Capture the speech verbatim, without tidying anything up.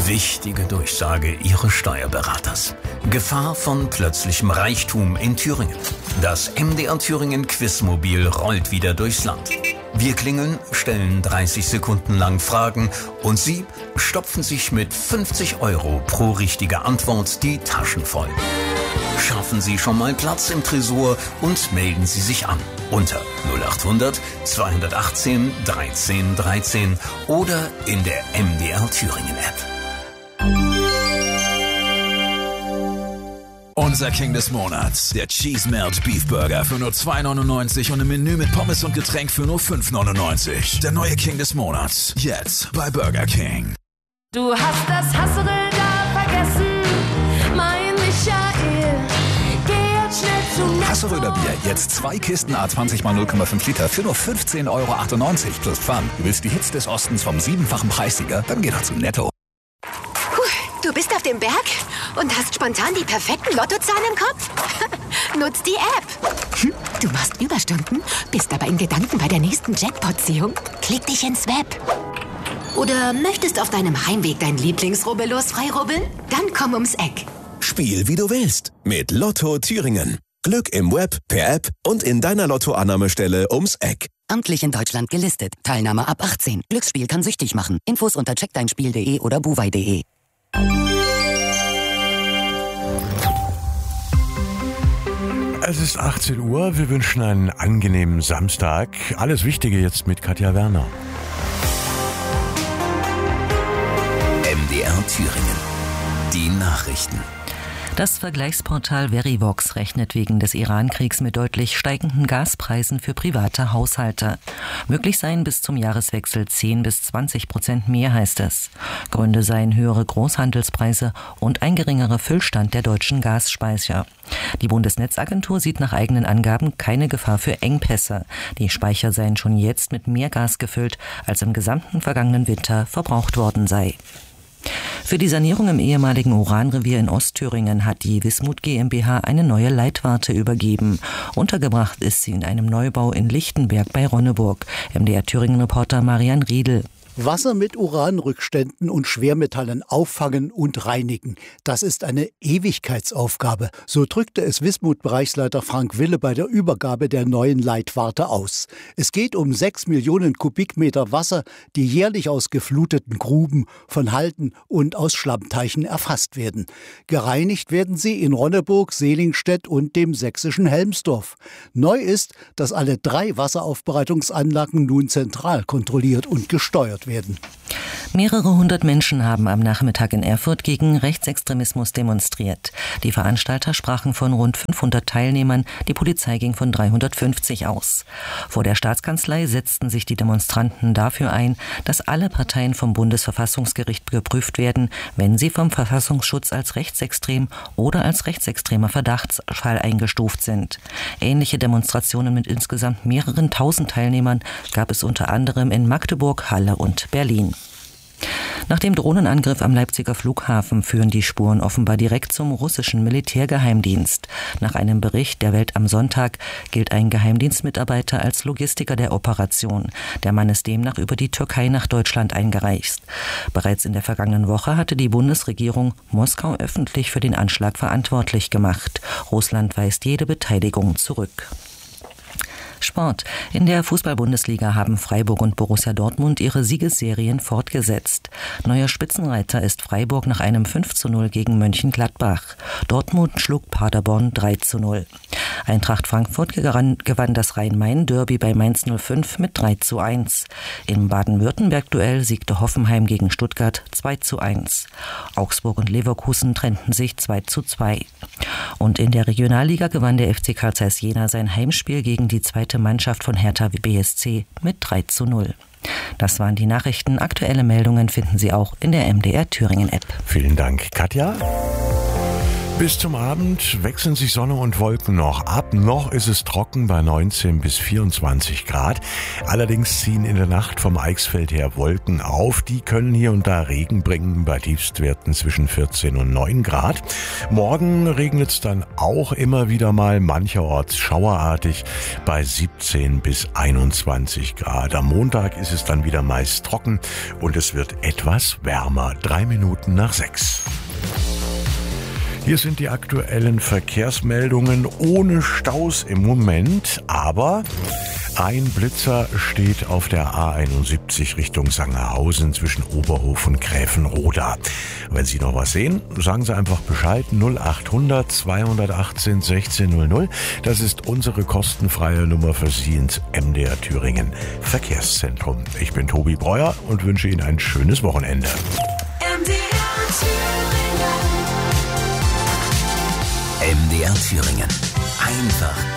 Wichtige Durchsage Ihres Steuerberaters. Gefahr von plötzlichem Reichtum in Thüringen. Das M D R Thüringen Quizmobil rollt wieder durchs Land. Wir klingeln, stellen dreißig Sekunden lang Fragen und Sie stopfen sich mit fünfzig Euro pro richtige Antwort die Taschen voll. Schaffen Sie schon mal Platz im Tresor und melden Sie sich an unter null acht hundert zweihundertachtzehn dreizehn dreizehn oder in der M D R Thüringen App. Unser King des Monats, der Cheese Melt Beef Burger für nur zwei neunundneunzig und ein Menü mit Pommes und Getränk für nur fünf neunundneunzig. Der neue King des Monats, jetzt bei Burger King. Du hast das Hassel da vergessen, mein Michael. Geh jetzt schnell zu Netto. Hasseröder Bier, jetzt zwei Kisten A zwanzig mal null Komma fünf Liter für nur fünfzehn Euro achtundneunzig plus Pfand. Du willst die Hits des Ostens vom siebenfachen Preissieger? Dann geh doch zu Netto. Du bist auf dem Berg und hast spontan die perfekten Lottozahlen im Kopf? Nutz die App. Hm, du machst Überstunden, bist aber in Gedanken bei der nächsten Jackpot-Ziehung? Klick dich ins Web. Oder möchtest auf deinem Heimweg dein Lieblingsrubbellos freirubbeln? Dann komm ums Eck. Spiel wie du willst mit Lotto Thüringen. Glück im Web, per App und in deiner Lottoannahmestelle ums Eck. Amtlich in Deutschland gelistet. Teilnahme ab achtzehn. Glücksspiel kann süchtig machen. Infos unter check dein spiel punkt de oder buwei punkt de. Es ist achtzehn Uhr, wir wünschen einen angenehmen Samstag. Alles Wichtige jetzt mit Katja Werner. M D R Thüringen. Die Nachrichten. Das Vergleichsportal Verivox rechnet wegen des Iran-Kriegs mit deutlich steigenden Gaspreisen für private Haushalte. Möglich seien bis zum Jahreswechsel zehn bis zwanzig Prozent mehr, heißt es. Gründe seien höhere Großhandelspreise und ein geringerer Füllstand der deutschen Gasspeicher. Die Bundesnetzagentur sieht nach eigenen Angaben keine Gefahr für Engpässe. Die Speicher seien schon jetzt mit mehr Gas gefüllt, als im gesamten vergangenen Winter verbraucht worden sei. Für die Sanierung im ehemaligen Uranrevier in Ostthüringen hat die Wismut GmbH eine neue Leitwarte übergeben. Untergebracht ist sie in einem Neubau in Lichtenberg bei Ronneburg. M D R Thüringen-Reporter Marian Riedel. Wasser mit Uranrückständen und Schwermetallen auffangen und reinigen. Das ist eine Ewigkeitsaufgabe. So drückte es Wismut-Bereichsleiter Frank Wille bei der Übergabe der neuen Leitwarte aus. Es geht um sechs Millionen Kubikmeter Wasser, die jährlich aus gefluteten Gruben, von Halden und aus Schlammteichen erfasst werden. Gereinigt werden sie in Ronneburg, Selingstedt und dem sächsischen Helmsdorf. Neu ist, dass alle drei Wasseraufbereitungsanlagen nun zentral kontrolliert und gesteuert werden. Mehrere hundert Menschen haben am Nachmittag in Erfurt gegen Rechtsextremismus demonstriert. Die Veranstalter sprachen von rund fünfhundert Teilnehmern, die Polizei ging von dreihundertfünfzig aus. Vor der Staatskanzlei setzten sich die Demonstranten dafür ein, dass alle Parteien vom Bundesverfassungsgericht geprüft werden, wenn sie vom Verfassungsschutz als rechtsextrem oder als rechtsextremer Verdachtsfall eingestuft sind. Ähnliche Demonstrationen mit insgesamt mehreren tausend Teilnehmern gab es unter anderem in Magdeburg, Halle und Berlin. Nach dem Drohnenangriff am Leipziger Flughafen führen die Spuren offenbar direkt zum russischen Militärgeheimdienst. Nach einem Bericht der Welt am Sonntag gilt ein Geheimdienstmitarbeiter als Logistiker der Operation. Der Mann ist demnach über die Türkei nach Deutschland eingereist. Bereits in der vergangenen Woche hatte die Bundesregierung Moskau öffentlich für den Anschlag verantwortlich gemacht. Russland weist jede Beteiligung zurück. Sport. In der Fußball-Bundesliga haben Freiburg und Borussia Dortmund ihre Siegesserien fortgesetzt. Neuer Spitzenreiter ist Freiburg nach einem fünf zu null gegen Mönchengladbach. Dortmund schlug Paderborn drei zu null. Eintracht Frankfurt gewann, gewann das Rhein-Main-Derby bei Mainz null fünf mit drei zu eins. Im Baden-Württemberg-Duell siegte Hoffenheim gegen Stuttgart zwei zu eins. Augsburg und Leverkusen trennten sich zwei zu zwei. Und in der Regionalliga gewann der F C Carl Zeiss Jena sein Heimspiel gegen die zweite Mannschaft von Hertha B S C mit drei zu null. Das waren die Nachrichten. Aktuelle Meldungen finden Sie auch in der M D R Thüringen App. Vielen Dank, Katja. Bis zum Abend wechseln sich Sonne und Wolken noch ab. Noch ist es trocken bei neunzehn bis vierundzwanzig Grad. Allerdings ziehen in der Nacht vom Eichsfeld her Wolken auf. Die können hier und da Regen bringen bei Tiefstwerten zwischen vierzehn und neun Grad. Morgen regnet es dann auch immer wieder mal, mancherorts schauerartig bei siebzehn bis einundzwanzig Grad. Am Montag ist es dann wieder meist trocken und es wird etwas wärmer. Drei Minuten nach sechs. Hier sind die aktuellen Verkehrsmeldungen ohne Staus im Moment, aber ein Blitzer steht auf der A einundsiebzig Richtung Sangerhausen zwischen Oberhof und Gräfenroda. Wenn Sie noch was sehen, sagen Sie einfach Bescheid. null achthundert zweihundertachtzehn sechzehn null null. Das ist unsere kostenfreie Nummer für Sie ins M D R Thüringen Verkehrszentrum. Ich bin Tobi Breuer und wünsche Ihnen ein schönes Wochenende. M D R Thüringen. M D R Thüringen. Einfach